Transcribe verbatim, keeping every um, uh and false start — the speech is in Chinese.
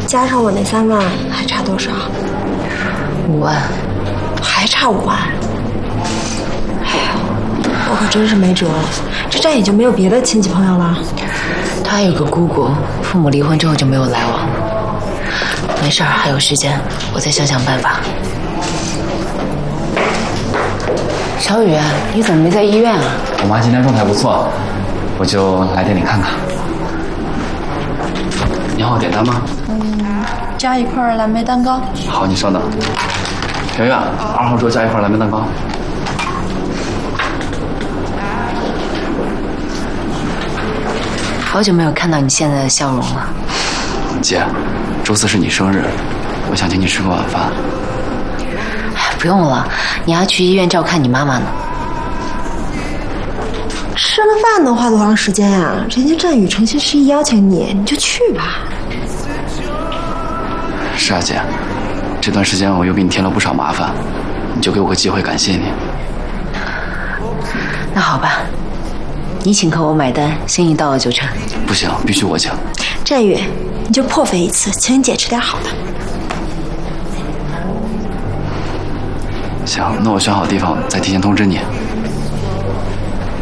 加上我那三万，还差多少？ 五万， 还差五万。哎呀，我可真是没辙了。这站也就没有别的亲戚朋友了。 他还有个姑姑，父母离婚之后就没有来往。没事儿，还有时间，我再想想办法。小雨，你怎么没在医院啊？ 我妈今天状态不错，我就来店里看看。你好，点单吗？ 嗯，加一块蓝莓蛋糕。 好，你稍等。圆圆，二号桌加一块蓝莓蛋糕。 好久没有看到你现在的笑容了。 姐，周四是你生日，我想请你吃个晚饭。 哎，不用了，你还去医院照看你妈妈呢。 吃了饭能花多长时间呀？人家战宇诚心实意邀请你，你就去吧。 是啊，姐，这段时间我又给你添了不少麻烦，你就给我个机会感谢你。 那好吧，你请客我买单，心意到了就成。 不行，必须我请。 战宇，你就破费一次，请你姐吃点好的。 行，那我选好地方再提前通知你。